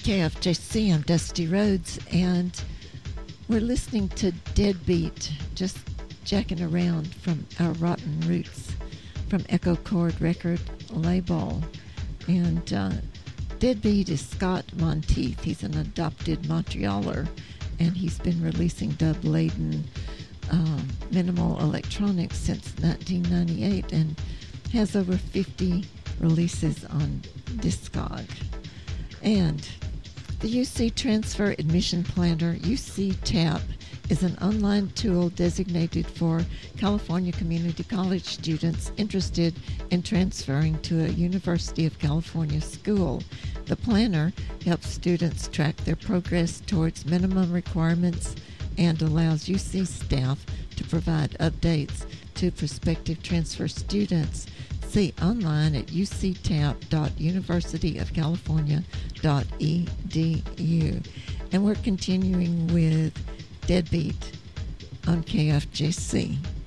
KFJC. I'm Dusty Rhodes, and we're listening to Deadbeat, just jacking around from our Rotten Roots from Echo Chord record label. And Deadbeat is Scott Monteith. He's an adopted Montrealer, and he's been releasing dub-laden minimal electronics since 1998 and has over 50 releases on Discog. And the UC Transfer Admission Planner, UC TAP, is an online tool designated for California community college students interested in transferring to a University of California school. The planner helps students track their progress towards minimum requirements and allows UC staff to provide updates to prospective transfer students. See online at uctap.universityofcalifornia.edu. And we're continuing with Deadbeat on KFJC.